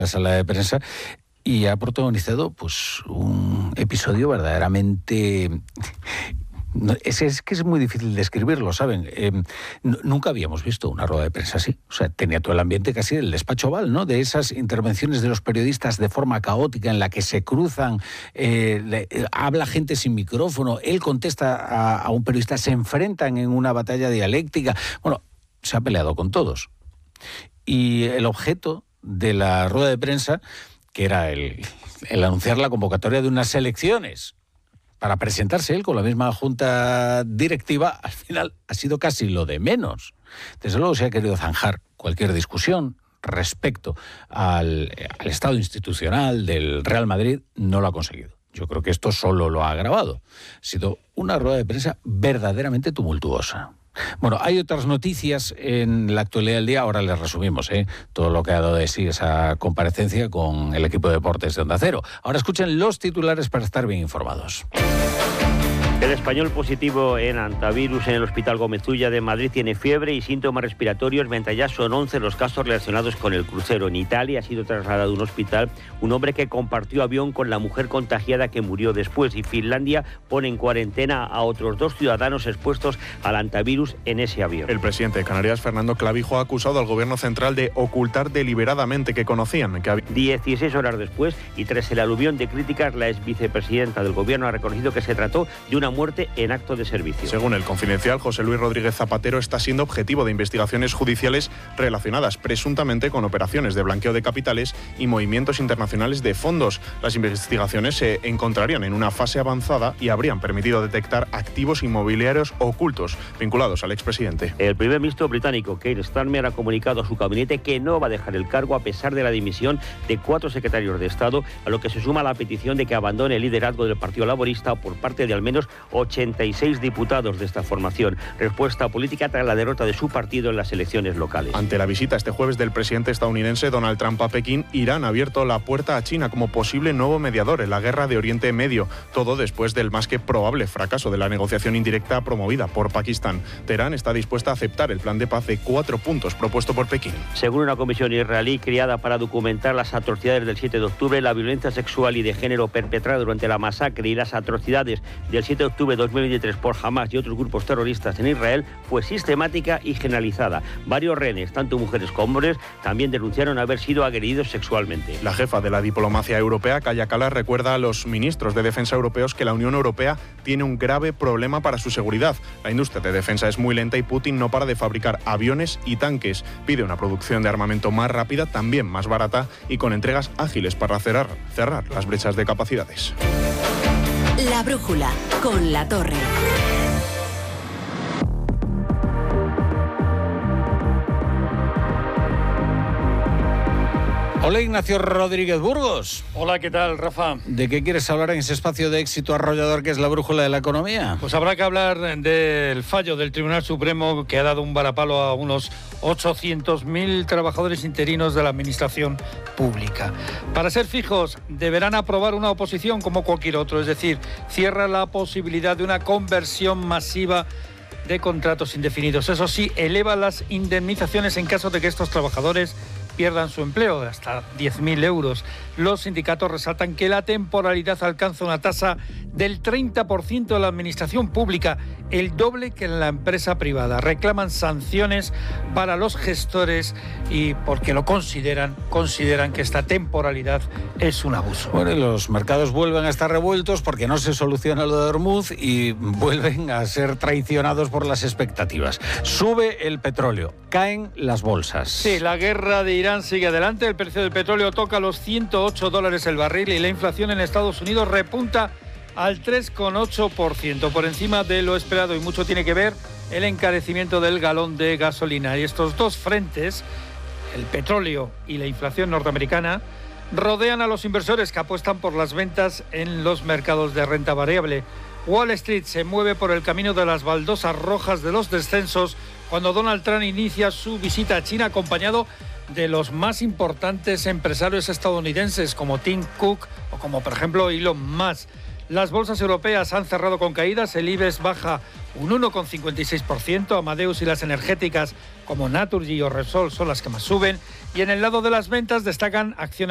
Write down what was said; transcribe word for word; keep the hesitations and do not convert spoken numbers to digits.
la sala de prensa y ha protagonizado pues un episodio verdaderamente... Es, es que es muy difícil describirlo, ¿saben? Eh, n- nunca habíamos visto una rueda de prensa así. O sea, tenía todo el ambiente casi del despacho Oval, ¿no? De esas intervenciones de los periodistas de forma caótica en la que se cruzan, eh, le, eh, habla gente sin micrófono, él contesta a, a un periodista, se enfrentan en una batalla dialéctica. Bueno, se ha peleado con todos. Y el objeto de la rueda de prensa, que era el, el anunciar la convocatoria de unas elecciones para presentarse él con la misma junta directiva, al final ha sido casi lo de menos. Desde luego se ha querido zanjar cualquier discusión respecto al, al estado institucional del Real Madrid, no lo ha conseguido. Yo creo que esto solo lo ha agravado. Ha sido una rueda de prensa verdaderamente tumultuosa. Bueno, hay otras noticias en la actualidad del día, ahora les resumimos ¿eh? todo lo que ha dado de sí esa comparecencia con el equipo de deportes de Onda Cero. Ahora escuchen los titulares para estar bien informados. El español positivo en antivirus en el Hospital Gómez Ulla de Madrid tiene fiebre y síntomas respiratorios, mientras ya son once los casos relacionados con el crucero. En Italia ha sido trasladado a un hospital un hombre que compartió avión con la mujer contagiada que murió después, y Finlandia pone en cuarentena a otros dos ciudadanos expuestos al antivirus en ese avión. El presidente de Canarias, Fernando Clavijo, ha acusado al gobierno central de ocultar deliberadamente que conocían que había... dieciséis horas después, y tras el aluvión de críticas, la ex vicepresidenta del gobierno ha reconocido que se trató de una muerte en acto de servicio. Según el Confidencial, José Luis Rodríguez Zapatero está siendo objetivo de investigaciones judiciales relacionadas presuntamente con operaciones de blanqueo de capitales y movimientos internacionales de fondos. Las investigaciones se encontrarían en una fase avanzada y habrían permitido detectar activos inmobiliarios ocultos vinculados al expresidente. El primer ministro británico, Keir Starmer, ha comunicado a su gabinete que no va a dejar el cargo a pesar de la dimisión de cuatro secretarios de Estado, a lo que se suma la petición de que abandone el liderazgo del Partido Laborista por parte de al menos ochenta y seis diputados de esta formación. Respuesta política tras la derrota de su partido en las elecciones locales. Ante la visita este jueves del presidente estadounidense Donald Trump a Pekín, Irán ha abierto la puerta a China como posible nuevo mediador en la guerra de Oriente Medio. Todo después del más que probable fracaso de la negociación indirecta promovida por Pakistán. Teherán está dispuesta a aceptar el plan de paz de cuatro puntos propuesto por Pekín. Según una comisión israelí creada para documentar las atrocidades del siete de octubre, la violencia sexual y de género perpetrada durante la masacre y las atrocidades del siete de octubre de dos mil veintitrés por Hamas y otros grupos terroristas en Israel fue sistemática y generalizada. Varios rehenes, tanto mujeres como hombres, también denunciaron haber sido agredidos sexualmente. La jefa de la diplomacia europea, Kaja Kallas, recuerda a los ministros de defensa europeos que la Unión Europea tiene un grave problema para su seguridad. La industria de defensa es muy lenta y Putin no para de fabricar aviones y tanques. Pide una producción de armamento más rápida, también más barata y con entregas ágiles para cerrar, cerrar las brechas de capacidades. La brújula con La Torre. Hola, Ignacio Rodríguez Burgos. Hola, ¿qué tal, Rafa? ¿De qué quieres hablar en ese espacio de éxito arrollador que es la brújula de la economía? Pues habrá que hablar del fallo del Tribunal Supremo que ha dado un varapalo a unos ochocientos mil trabajadores interinos de la Administración Pública. Para ser fijos, deberán aprobar una oposición como cualquier otro, es decir, cierra la posibilidad de una conversión masiva de contratos indefinidos. Eso sí, eleva las indemnizaciones en caso de que estos trabajadores pierdan su empleo de hasta diez mil euros. Los sindicatos resaltan que la temporalidad alcanza una tasa del treinta por ciento de la administración pública, el doble que en la empresa privada. Reclaman sanciones para los gestores y porque lo consideran, consideran que esta temporalidad es un abuso. Bueno, y los mercados vuelven a estar revueltos porque no se soluciona lo de Hormuz y vuelven a ser traicionados por las expectativas. Sube el petróleo, caen las bolsas. Sí, la guerra de Irán sigue adelante, el precio del petróleo toca los ciento ocho dólares el barril y la inflación en Estados Unidos repunta al tres coma ocho por ciento, por encima de lo esperado, y mucho tiene que ver el encarecimiento del galón de gasolina. Y estos dos frentes, el petróleo y la inflación norteamericana, rodean a los inversores que apuestan por las ventas en los mercados de renta variable. Wall Street se mueve por el camino de las baldosas rojas de los descensos cuando Donald Trump inicia su visita a China acompañado de los más importantes empresarios estadounidenses como Tim Cook o como por ejemplo Elon Musk. Las bolsas europeas han cerrado con caídas, el IBEX baja un uno coma cincuenta y seis por ciento, Amadeus y las energéticas como Naturgy o Repsol son las que más suben, y en el lado de las ventas destacan acciones